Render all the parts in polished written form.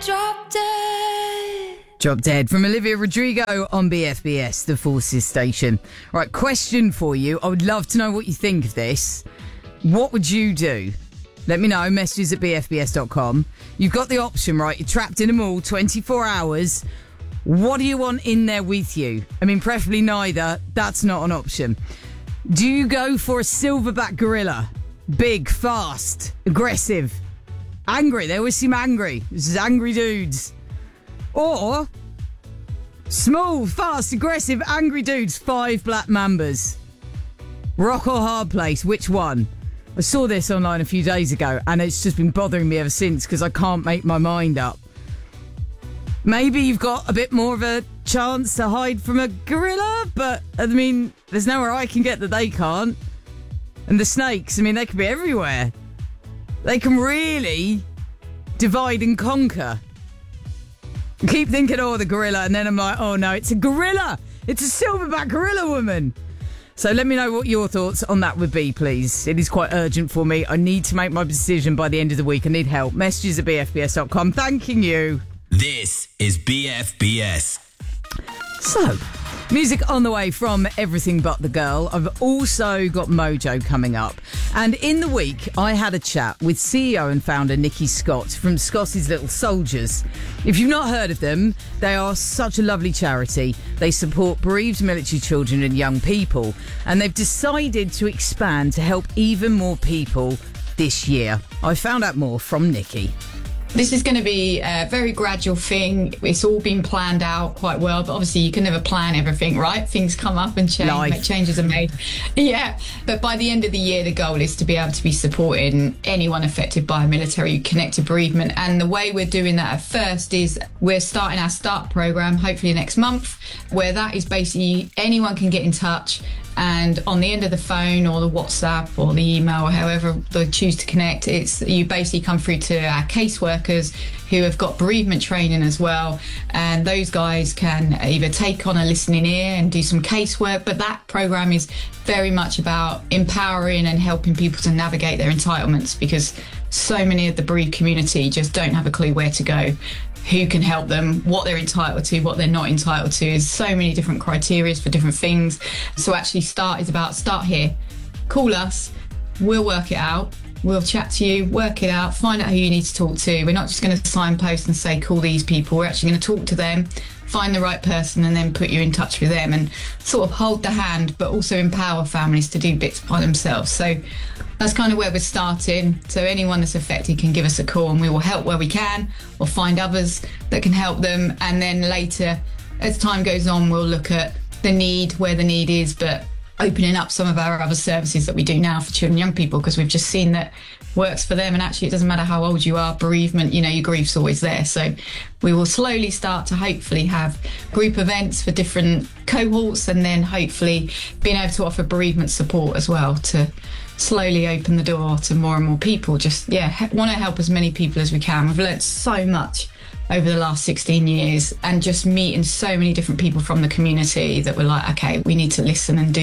Drop Dead. Drop Dead from Olivia Rodrigo on BFBS, the Forces station. Right, question for you. I would love to know what you think of this. What would you do? Let me know, messages at bfbs.com. You've got the option, right? You're trapped in a mall, 24 hours. What do you want in there with you? I mean, preferably neither. That's not an option. Do you go for a silverback gorilla? Big, fast, aggressive, angry. They always seem angry. This is angry dudes. Or small, fast, aggressive, angry dudes, 5 black mambas. Rock or hard place, which one? I saw this online a few days ago and it's just been bothering me ever since because I can't make my mind up. Maybe you've got a bit more of a chance to hide from a gorilla, but I mean, there's nowhere I can get that they can't. And the snakes, I mean, they can be everywhere. They can really divide and conquer. I keep thinking, oh, the gorilla, and then I'm like, oh no, it's a gorilla! It's a silverback gorilla woman! So let me know what your thoughts on that would be, please. It is quite urgent for me. I need to make my decision by the end of the week. I need help. Messages at bfbs.com. Thanking you. This is BFBS. So, music on the way from Everything But the Girl. I've also got Mojo coming up. And in the week, I had a chat with CEO and founder Nikki Scott from Scott's Little Soldiers. If you've not heard of them, they are such a lovely charity. They support bereaved military children and young people. And they've decided to expand to help even more people this year. I found out more from Nikki. This is going to be a very gradual thing. It's all been planned out quite well, but obviously you can never plan everything, right? Things come up and change, changes are made. Yeah, but by the end of the year, the goal is to be able to be supporting anyone affected by a military-connected bereavement. And the way we're doing that at first is we're starting our START programme, hopefully next month, where that is basically anyone can get in touch. And on the end of the phone or the WhatsApp or the email or however they choose to connect, it's you basically come through to our caseworkers who have got bereavement training as well. And those guys can either take on a listening ear and do some casework, but that program is very much about empowering and helping people to navigate their entitlements because so many of the bereaved community just don't have a clue where to go. Who can help them, what they're entitled to, what they're not entitled to. There's so many different criteria for different things. So actually START is about start here, call us, we'll work it out, we'll chat to you, work it out, find out who you need to talk to. We're not just going to signpost and say call these people, we're actually going to talk to them, find the right person and then put you in touch with them and sort of hold the hand but also empower families to do bits by themselves. So that's kind of where we're starting. So anyone that's affected can give us a call and we will help where we can or find others that can help them. And then later, as time goes on, we'll look at the need, where the need is, but opening up some of our other services that we do now for children and young people because we've just seen that works for them. And actually, it doesn't matter how old you are, bereavement, you know, your grief's always there. So we will slowly start to hopefully have group events for different cohorts and then hopefully being able to offer bereavement support as well to slowly open the door to more and more people. Just, want to help as many people as we can. We've learnt so much over the last 16 years and just meeting so many different people from the community that we're like, okay, we need to listen and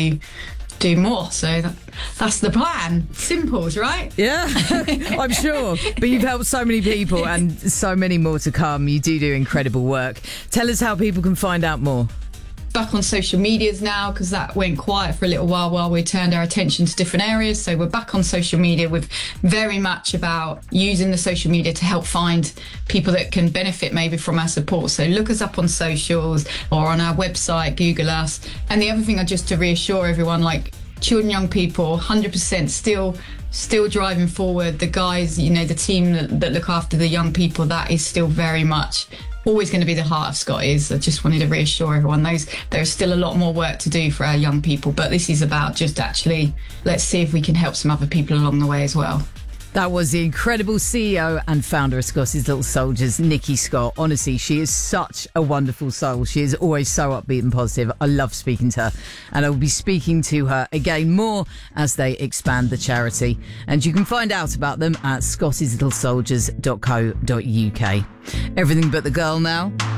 do more. So that's the plan. Simples, right? Yeah, I'm sure. But you've helped so many people and so many more to come. You do incredible work. Tell us how people can find out more. Back on social medias now because that went quiet for a little while we turned our attention to different areas. So we're back on social media with very much about using the social media to help find people that can benefit maybe from our support. So look us up on socials or on our website, Google us. And the other thing, just to reassure everyone, like children, young people, 100% still driving forward. The guys, you know, the team that look after the young people, that is still very much always going to be the heart of Scotty's. I just wanted to reassure everyone there's still a lot more work to do for our young people, but this is about just actually let's see if we can help some other people along the way as well. That was the incredible CEO and founder of Scott's Little Soldiers, Nikki Scott. Honestly, she is such a wonderful soul. She is always so upbeat and positive. I love speaking to her. And I will be speaking to her again more as they expand the charity. And you can find out about them at scottislittle.soldiers.co.uk. Everything But the Girl now.